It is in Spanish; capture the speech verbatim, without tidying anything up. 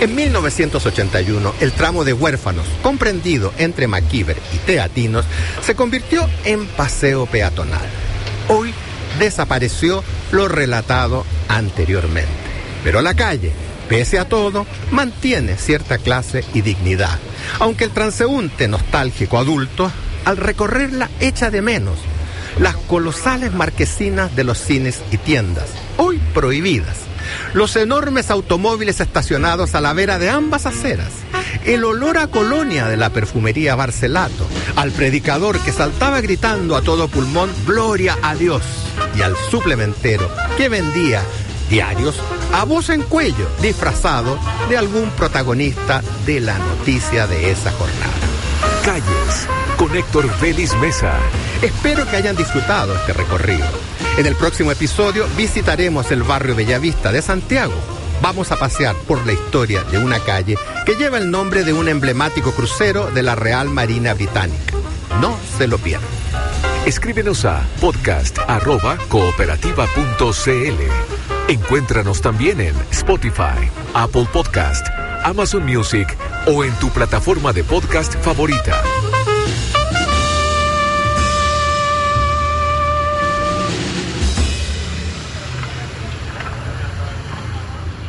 En mil novecientos ochenta y uno, el tramo de Huérfanos, comprendido entre Maquíver y Teatinos, se convirtió en paseo peatonal. Hoy desapareció lo relatado anteriormente. Pero la calle, pese a todo, mantiene cierta clase y dignidad, aunque el transeúnte nostálgico adulto, al recorrerla, echa de menos las colosales marquesinas de los cines y tiendas, hoy prohibidas, los enormes automóviles estacionados a la vera de ambas aceras, el olor a colonia de la perfumería Barcelato, al predicador que saltaba gritando a todo pulmón "Gloria a Dios", y al suplementero que vendía diarios a voz en cuello, disfrazado de algún protagonista de la noticia de esa jornada. Calles, con Héctor Félix Mesa. Espero que hayan disfrutado este recorrido. En el próximo episodio visitaremos el barrio Bellavista de Santiago. Vamos a pasear por la historia de una calle que lleva el nombre de un emblemático crucero de la Real Marina Británica. No se lo pierdan. Escríbenos a podcast arroba cooperativa punto cl. Encuéntranos también en Spotify, Apple Podcast, Amazon Music o en tu plataforma de podcast favorita.